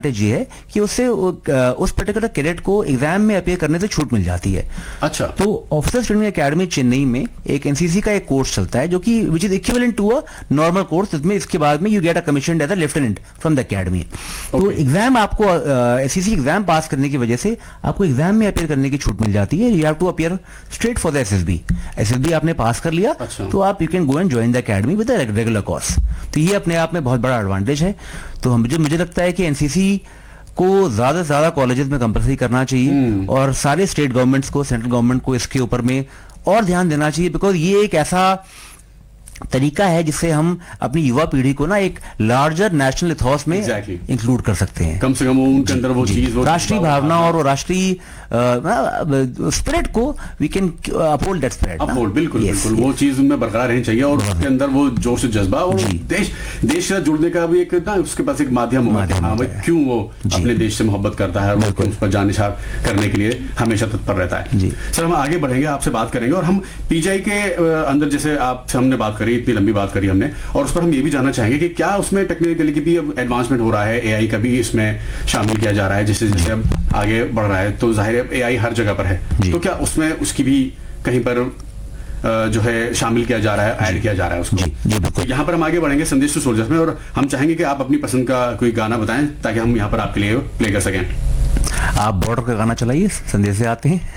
ये है कि उससे उस पर्टिकुलर कैडेट को एग्जाम में अपीयर करने से छूट मिल जाती है। अच्छा। तो ऑफिसर्स ट्रेनिंग एकेडमी चेन्नई में एक एनसीसी का एक कोर्स चलता है जो कि which is equivalent to a normal course, जिसमें इसके बाद में you get a commission as a lieutenant from the academy. तो एग्जाम आपको एससीसी एग्जाम पास करने की वजह से आपको एग्जाम में अपीयर करने की छूट मिल जाती है। You have to appear straight for the SSB आपने पास कर लिया। अच्छा। तो आप you can go and join the academy with a regular course. तो ये अपने आप में बहुत बड़ा एडवांटेज है। तो मुझे लगता है कि एनसीसी को ज्यादा से ज्यादा कॉलेजेस में कंपलसरी करना चाहिए और सारे स्टेट गवर्नमेंट्स को, सेंट्रल गवर्नमेंट को इसके ऊपर में और ध्यान देना चाहिए, बिकॉज ये एक ऐसा तरीका है जिससे हम अपनी युवा पीढ़ी को ना एक लार्जर नेशनल इथॉस में इंक्लूड कर सकते हैं। कम से कम उनके अंदर वो चीज, राष्ट्रीय भावना और वो राष्ट्रीय स्पिरिट को we can uphold that spirit. Uphold, बिल्कुल बिल्कुल वो चीज उनमें बरकरार रहनी चाहिए और उसके अंदर वो जोश जज्बा और देश से जुड़ने का भी एक ना उसके पास एक माध्यम होगा, क्यों वो अपने देश से मोहब्बत करता है और उस पर जानिसार करने के लिए हमेशा तत्पर रहता है। सर, हम आगे बढ़ेंगे, आपसे बात करेंगे और हम पीजीआई के अंदर जैसे आपसे हमने बात करी, इतनी लंबी बात करी हमने, और उस पर हम ये भी जानना चाहेंगे कि क्या उसमें टेक्निकली भी अब एडवांसमेंट हो रहा है, एआई का भी इसमें शामिल किया जा रहा है, जैसे जैसे अब आगे बढ़ रहा है तो जाहिर है एआई हर जगह पर है, तो क्या उसमें उसकी भी कहीं पर जो है शामिल किया जा रहा है, ऐड किया जा रहा है उसको? तो यहाँ पर हम आगे बढ़ेंगे संदेश टू सोल्जर्स में और हम चाहेंगे कि आप अपनी पसंद का कोई गाना बताएं ताकि हम यहाँ पर आपके लिए प्ले कर सकें। आप बॉर्डर का गाना चलाइए, संदेश से आते हैं।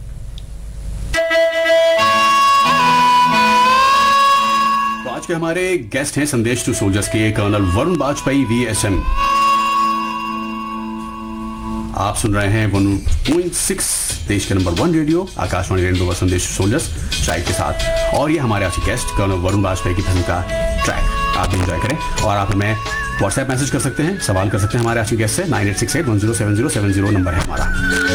आज के हमारे गेस्ट हैं संदेश टू सोल्जर्स के कर्नल वरुण बाजपेयी वीएसएम। आप सुन रहे हैं 1.6 देश के नंबर 1 रेडियो आकाशवाणी रेडियो संदेश टू सोल्जर्स ट्रैक के साथ, और ये हमारे आज के गेस्ट कर्नल वरुण बाजपेयी की फिल्म का ट्रैक आप एंजॉय करें। और आप हमें व्हाट्सएप मैसेज कर सकते हैं, सवाल कर सकते हैं हमारे आज के गेस्ट से। 9868107070 नंबर है हमारा।